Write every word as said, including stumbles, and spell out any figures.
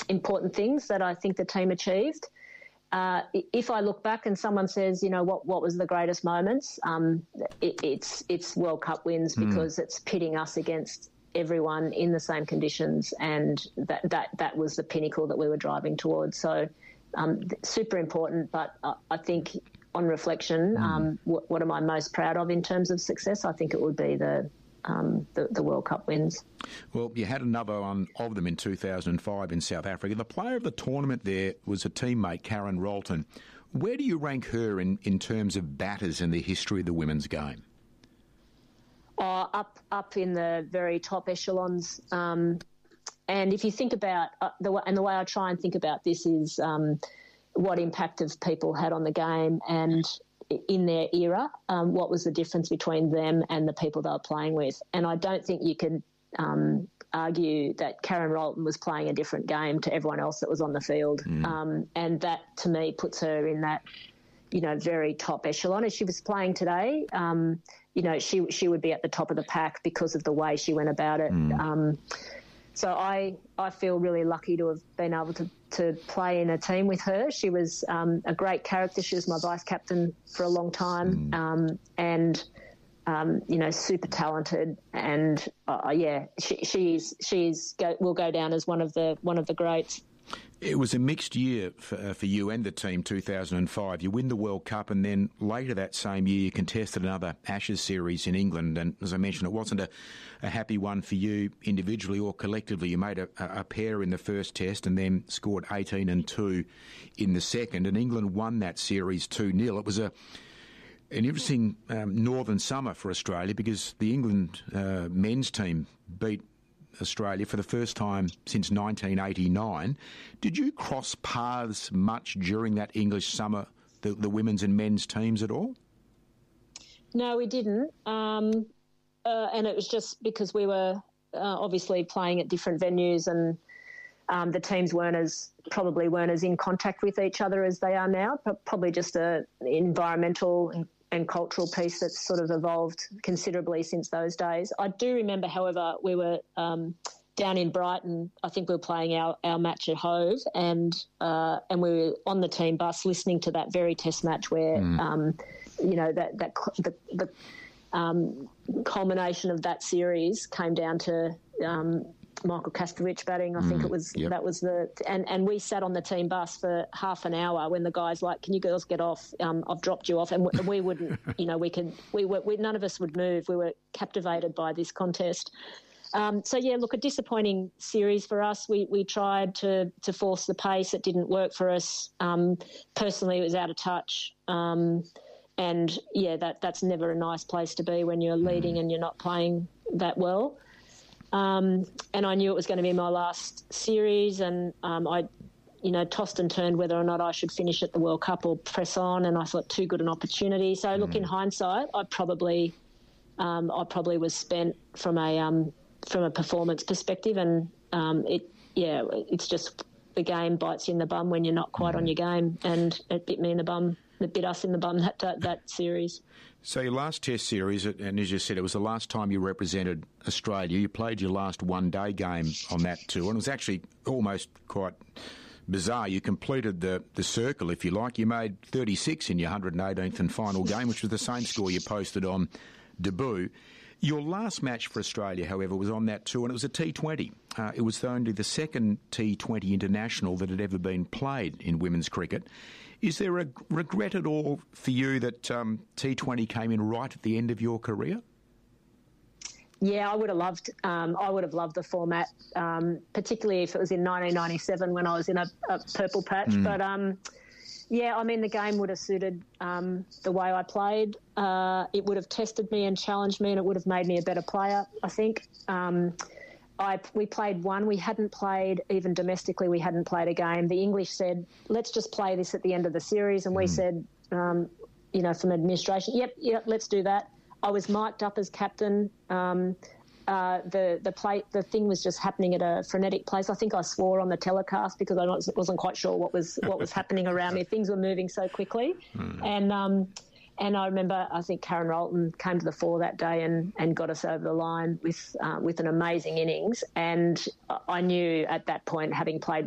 important things that I think the team achieved. Uh, if I look back and someone says, you know, what, what was the greatest moments, um, it, it's it's World Cup wins because mm. it's pitting us against everyone in the same conditions, and that, that, that was the pinnacle that we were driving towards. So um, super important, but I, I think on reflection, mm. um, what, what am I most proud of in terms of success? I think it would be the Um, the, the World Cup wins. Well, you had another one of them in two thousand five in South Africa. The player of the tournament there was a teammate, Karen Rolton. Where do you rank her in, in terms of batters in the history of the women's game? Uh, up up in the very top echelons. Um, and if you think about, uh, the and the way I try and think about this is um, what impact have people had on the game, and in their era, um, what was the difference between them and the people they were playing with. And I don't think you could um, argue that Karen Rolton was playing a different game to everyone else that was on the field. Mm. Um, and that, to me, puts her in that, you know, very top echelon. If she was playing today, um, you know, she she would be at the top of the pack because of the way she went about it. Mm. Um, so I, I feel really lucky to have been able to, to play in a team with her. She was um, a great character. She was my vice-captain for a long time, mm. um, and, um, you know, super talented. And, uh, yeah, she, she's she's go, will go down as one of the one of the greats. It was a mixed year for, uh, for you and the team, two thousand five. You win the World Cup, and then later that same year you contested another Ashes series in England. And as I mentioned, it wasn't a, a happy one for you individually or collectively. You made a, a pair in the first test and then scored eighteen and two in the second. And England won that series two nil. It was a an interesting um, northern summer for Australia because the England uh, men's team beat Australia for the first time since nineteen eighty-nine. Did you cross paths much during that English summer, the, the women's and men's teams at all? No, we didn't. Um, uh, and it was just because we were uh, obviously playing at different venues, and um, the teams weren't as probably weren't as in contact with each other as they are now. But probably just a environmental and and cultural piece that's sort of evolved considerably since those days. I do remember, however, we were um, down in Brighton. I think we were playing our, our match at Hove, and uh, and we were on the team bus listening to that very test match where, mm. um, you know, that, that the, the um, culmination of that series came down to um, Michael Kastovich batting. I mm, think it was yep. that was the and, and we sat on the team bus for half an hour when the guys like, can you girls get off? Um, I've dropped you off, and we, we wouldn't. You know, we could. We were. We, none of us would move. We were captivated by this contest. Um, so yeah, look, a disappointing series for us. We we tried to to force the pace. It didn't work for us. Um, personally, it was out of touch. Um, and yeah, that that's never a nice place to be when you're leading mm. and you're not playing that well. Um, and I knew it was going to be my last series, and um, I, you know, tossed and turned whether or not I should finish at the World Cup or press on, and I thought too good an opportunity. So, mm. look, in hindsight, I probably, um, I probably was spent from a um, from a performance perspective, and um, it, yeah, it's just the game bites you in the bum when you're not quite mm. on your game, and it bit me in the bum. It bit us in the bum that that, that series. So your last Test series, and as you said, it was the last time you represented Australia. You played your last one-day game on that tour, and it was actually almost quite bizarre. You completed the, the circle, if you like. You made thirty-six in your one hundred eighteenth and final game, which was the same score you posted on debut. Your last match for Australia, however, was on that tour, and it was a T twenty. Uh, it was only the second T twenty international that had ever been played in women's cricket. Is there a regret at all for you that um, T twenty came in right at the end of your career? Yeah, I would have loved. Um, I would have loved the format, um, particularly if it was in nineteen ninety-seven when I was in a, a purple patch. Mm. But um, yeah, I mean, the game would have suited um, the way I played. Uh, it would have tested me and challenged me, and it would have made me a better player, I think. Um, I, we played one. We hadn't played, even domestically, we hadn't played a game. The English said, let's just play this at the end of the series. And we mm. said, um, you know, from administration, yep, yep, let's do that. I was mic'd up as captain. Um, uh, the the play, the thing was just happening at a frenetic pace. I think I swore on the telecast because I wasn't quite sure what was what was happening around me. Things were moving so quickly. Mm. And... Um, And I remember, I think Karen Rolton came to the fore that day and, and got us over the line with uh, with an amazing innings. And I knew at that point, having played